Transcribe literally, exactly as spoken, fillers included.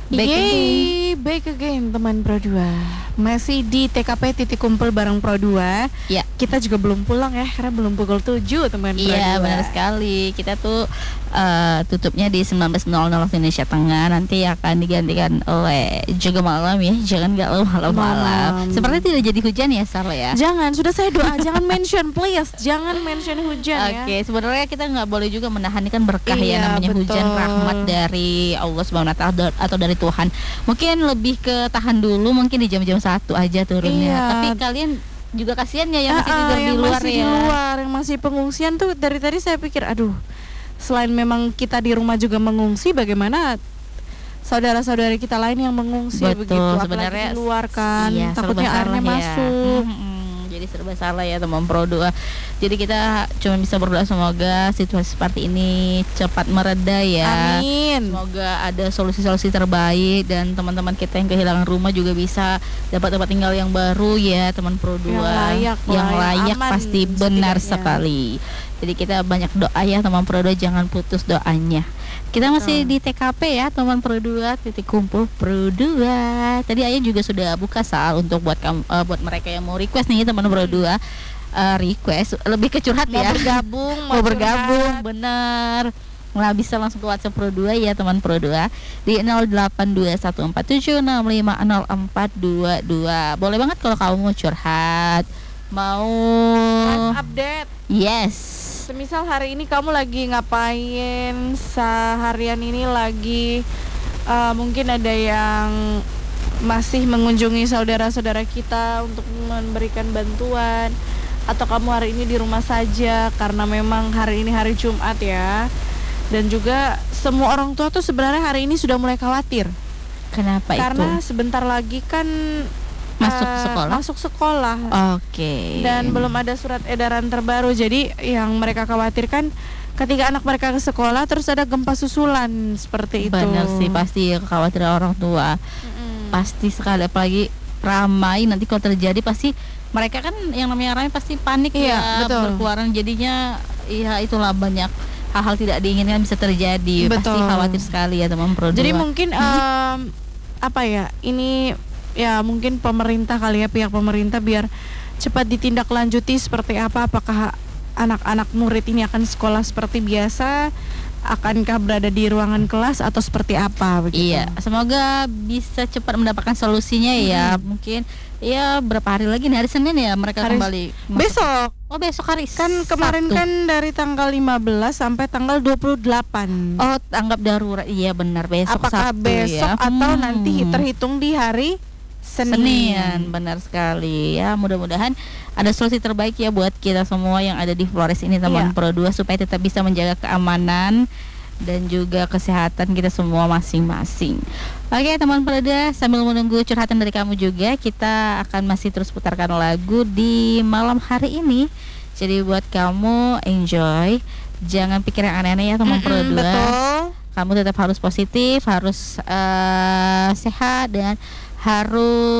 Back again. Yeay, back again teman Pro dua. Masih di T K P titik kumpul bareng Pro dua. Ya. Kita juga belum pulang ya, karena belum pukul tujuh teman Pro dua. Iya, benar sekali. Kita tuh uh, tutupnya di sembilan belas nol nol waktu Indonesia Tengah. Nanti akan digantikan oleh Jaga Malam ya. Jangan galau malam-malam. Seperti tidak jadi hujan ya, Sar ya. Jangan, sudah saya doa jangan mention please. Jangan mention hujan ya. Oke, sebenarnya kita nggak boleh juga menahan, ini kan berkah Iya, ya namanya betul. hujan, rahmat dari Allah Subhanahu wa taala atau dari Tuhan. Mungkin lebih ke tahan dulu, mungkin di jam-jam satu aja turunnya. Iya. Tapi kalian juga kasihan ya yang Ah, masih ah, tidur di yang luar masih ya. di luar, yang masih pengungsian tuh dari tadi saya pikir, aduh, selain memang kita di rumah juga mengungsi, bagaimana saudara-saudari kita lain yang mengungsi Betul, begitu, apalagi sebenarnya di luar kan, iya, takutnya serba airnya salah ya. masuk. Mm-mm. Jadi serba salah ya teman Pro dua. Jadi kita cuma bisa berdoa semoga situasi seperti ini cepat mereda ya. Amin. Semoga ada solusi-solusi terbaik dan teman-teman kita yang kehilangan rumah juga bisa dapat tempat tinggal yang baru ya teman Pro dua. Yang layak, yang layak, layak aman pasti benar setidaknya. sekali. Jadi kita banyak doa ya teman Pro dua, jangan putus doanya. Kita masih Betul. di T K P ya teman Pro dua, titik kumpul Pro dua. Tadi Ayah juga sudah buka Sal untuk buat kamu, uh, buat mereka yang mau request nih teman Pro dua. Uh, request lebih ke curhat Mau ya. bergabung, Mau bergabung, curhat. bener. Nah, bisa langsung ke WhatsApp Pro dua ya teman Pro dua di nol delapan dua satu empat tujuh enam lima nol empat dua dua. Boleh banget kalau kamu mau curhat, mau Live update. yes. Semisal hari ini kamu lagi ngapain, seharian ini lagi uh, mungkin ada yang masih mengunjungi saudara-saudara kita untuk memberikan bantuan, atau kamu hari ini di rumah saja karena memang hari ini hari Jumat ya. Dan juga semua orang tua tuh sebenarnya hari ini sudah mulai khawatir. Kenapa Karena itu? sebentar lagi kan Masuk uh, sekolah? Masuk sekolah. Oke. Dan belum ada surat edaran terbaru. Jadi yang mereka khawatirkan ketika anak mereka ke sekolah terus ada gempa susulan seperti itu. Benar sih, pasti kekhawatiran orang tua. Mm-mm. Pasti sekali, apalagi ramai nanti kalau terjadi pasti mereka kan yang namanya ramai pasti panik Iya, ya, betul. berkeluaran, jadinya ya itulah banyak hal-hal tidak diinginkan bisa terjadi. Pasti Betul. khawatir sekali ya teman Pro dua. Jadi mungkin em, apa ya, ini ya mungkin pemerintah kali ya, pihak pemerintah biar cepat ditindaklanjuti seperti apa, apakah anak-anak murid ini akan sekolah seperti biasa, akankah berada di ruangan kelas atau seperti apa begitu. Iya, semoga bisa cepat mendapatkan solusinya ya. Mungkin ya berapa hari lagi nih, hari Senin ya mereka Hari- kembali masuk. Besok Oh, besok hari kan kemarin Sabtu. kan dari tanggal lima belas sampai tanggal dua puluh delapan. Oh, tanggap darurat. Iya benar, besok Apakah Sabtu besok ya. atau Hmm. nanti terhitung di hari Senin? Senin, benar sekali ya. Mudah-mudahan ada solusi terbaik ya buat kita semua yang ada di Flores ini teman Iya. Pro dua, supaya tetap bisa menjaga keamanan dan juga kesehatan kita semua masing-masing. Oke teman Pro dua, sambil menunggu curhatan dari kamu juga, kita akan masih terus putarkan lagu di malam hari ini. Jadi buat kamu enjoy, jangan pikir yang aneh-aneh ya teman Pro Mm-mm, dua. betul. Kamu tetap harus positif, harus eh, sehat, dan harus